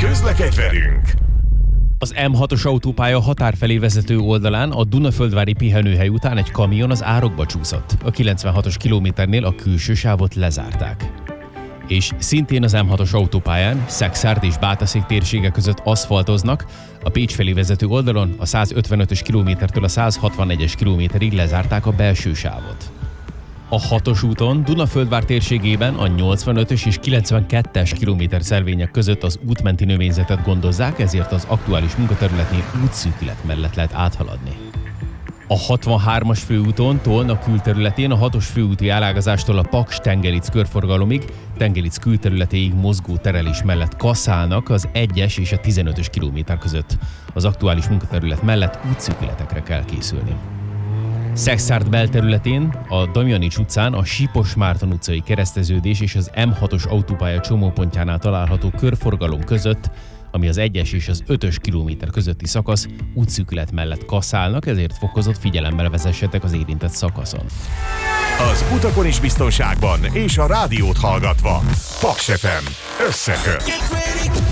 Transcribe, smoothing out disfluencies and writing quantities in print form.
Közlekedj velünk! Az M6-os autópálya határ felé vezető oldalán a Dunaföldvári pihenőhely után egy kamion az árokba csúszott. A 96-os kilométernél a külső sávot lezárták. És szintén az M6-os autópályán Szekszárd és Bátaszék térsége között aszfaltoznak, a Pécs felé vezető oldalon a 155-ös kilométertől a 164-es kilométerig lezárták a belső sávot. A 6-os úton Dunaföldvár térségében a 85-ös és 92-es kilométerszelvények között az útmenti növényzetet gondozzák, ezért az aktuális munkaterületnél útszűkület mellett lehet áthaladni. A 63-as főúton Tolna külterületén a 6-os főúti elágazástól a Paks-Tengelic körforgalomig, Tengelic külterületéig mozgó terelés mellett kasszálnak az 1-es és a 15-ös kilométer között. Az aktuális munkaterület mellett útszűkületekre kell készülni. Szekszárd belterületén, a Damjanics utcán a Sipos Márton utcai kereszteződés és az M6-os autópálya csomópontjánál található körforgalom között, ami az 1-es és az 5-ös kilométer közötti szakasz, útszűkület mellett kasszálnak, ezért fokozott figyelemmel vezessetek az érintett szakaszon. Az utakon is biztonságban és a rádiót hallgatva. Paks FM összeköt!